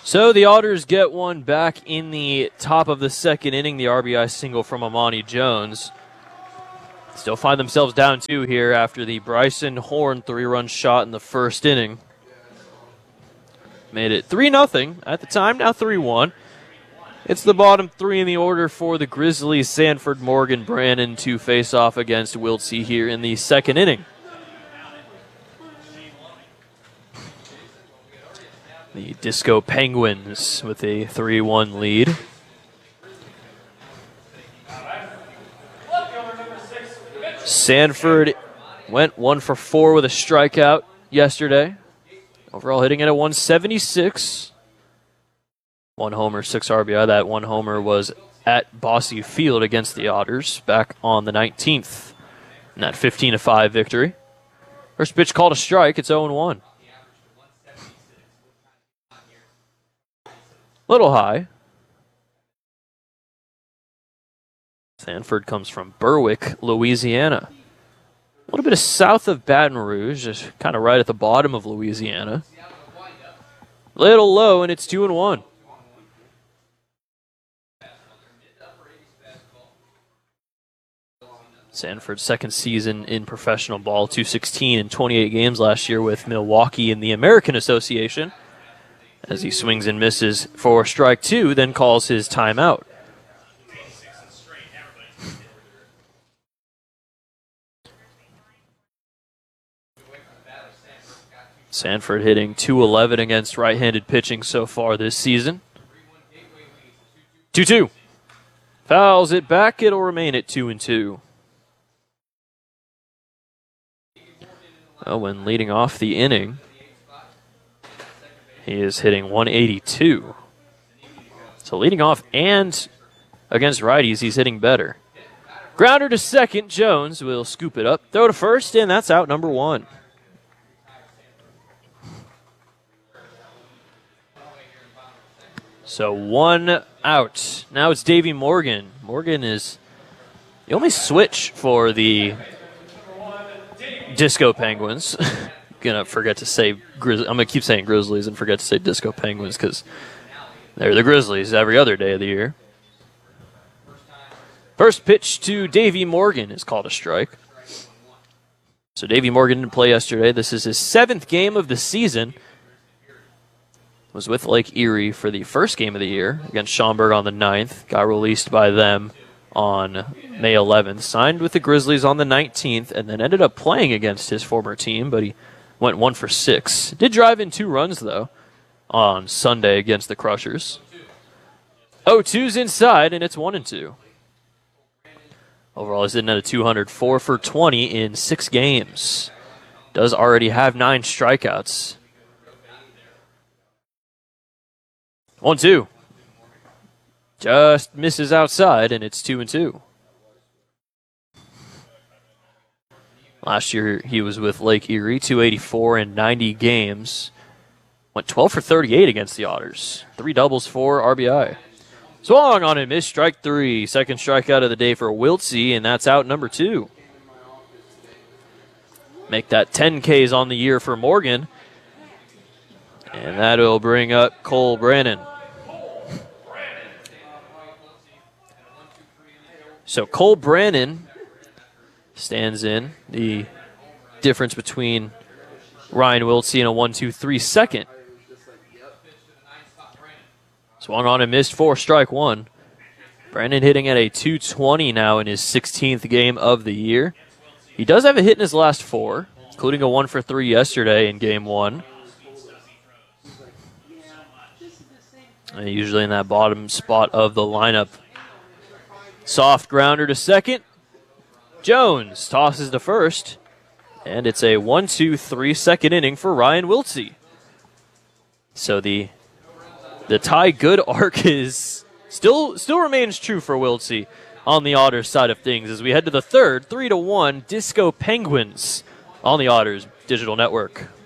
So the Otters get one back in the top of the second inning, the RBI single from Amani Jones. Still find themselves down 2 here after the Bryson Horn 3-run shot in the first inning. Made it 3-0 at the time, now 3-1. It's the bottom 3 in the order for the Grizzlies. Sanford, Morgan, Brannon to face off against Wiltsey here in the second inning. The Disco Penguins with a 3-1 lead. Sanford went 1 for 4 with a strikeout yesterday. Overall hitting it at 176. 1 homer, 6 RBI. That 1 homer was at Bosse Field against the Otters back on the 19th in that 15-5 victory. First pitch called a strike. It's 0-1. Little high. Sanford comes from Berwick, Louisiana. A little bit of south of Baton Rouge, just kind of right at the bottom of Louisiana. Little low, and it's 2-1. Sanford's second season in professional ball, 216 in 28 games last year with Milwaukee in the American Association. As he swings and misses for strike 2, then calls his timeout. Sanford hitting .211 against right-handed pitching so far this season. 2-2. Fouls it back. It'll remain at 2-2. Well, when leading off the inning, he is hitting 182. So leading off and against righties, he's hitting better. Grounder to second. Jones will scoop it up. Throw to first, and that's out number 1. So 1 out. Now it's Davey Morgan. Morgan is the only switch for the Disco Penguins. Gonna forget to say I'm gonna keep saying Grizzlies and forget to say Disco Penguins because they're the Grizzlies every other day of the year. First pitch to Davey Morgan is called a strike. So Davey Morgan didn't play yesterday. This is his 7th game of the season. Was with Lake Erie for the first game of the year against Schaumburg on the 9th. Got released by them on May 11th. Signed with the Grizzlies on the 19th and then ended up playing against his former team, but he went 1 for 6. Did drive in 2 runs, though, on Sunday against the Crushers. 0-2's inside, and it's 1-2. Overall, he's hitting at a 200, 4 for 20 in 6 games. Does already have 9 strikeouts. 1-2. Just misses outside, and it's 2-2. Last year, he was with Lake Erie, 284 in 90 games. Went 12 for 38 against the Otters. 3 doubles, 4 RBI. Swung on and missed, strike 3. Second strikeout of the day for Wiltsey, and that's out number 2. Make that 10 Ks on the year for Morgan. And that will bring up Cole Brannon. So Cole Brannon stands in the difference between Ryan Wiltsey and a 1-2-3 second. Swung on and missed for strike 1. Brannon hitting at a 220 now in his 16th game of the year. He does have a hit in his last 4, including a 1 for 3 yesterday in game 1. And usually in that bottom spot of the lineup. Soft grounder to second. Jones tosses to first. And it's a 1-2-3 second inning for Ryan Wiltsey. So the Ty Good arc is still remains true for Wiltsey on the Otters side of things as we head to the third. 3-1 Disco Penguins on the Otters Digital Network.